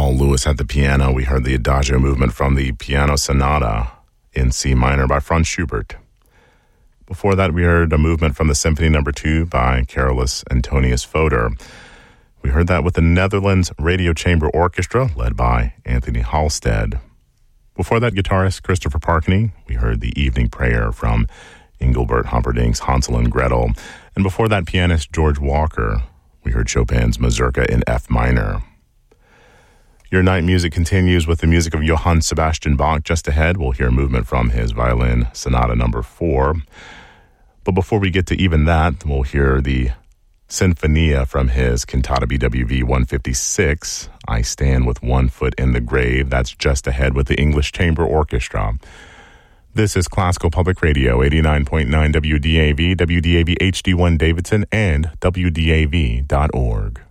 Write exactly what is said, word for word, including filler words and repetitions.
Paul Lewis at the piano. We heard the Adagio movement from the Piano Sonata in C minor by Franz Schubert. Before that, we heard a movement from the Symphony Number two by Carolus Antonius Fodor. We heard that with the Netherlands Radio Chamber Orchestra, led by Anthony Halstead. Before that, guitarist Christopher Parkney. We heard the Evening Prayer from Engelbert Humperdinck's Hansel and Gretel. And before that, pianist George Walker. We heard Chopin's Mazurka in F minor. Your night music continues with the music of Johann Sebastian Bach. Just ahead, we'll hear a movement from his Violin Sonata number four. But before we get to even that, we'll hear the Sinfonia from his Cantata B W V one fifty-six, I Stand with One Foot in the Grave. That's just ahead with the English Chamber Orchestra. This is Classical Public Radio, eighty-nine point nine W D A V, W D A V H D one Davidson, and W D A V dot org.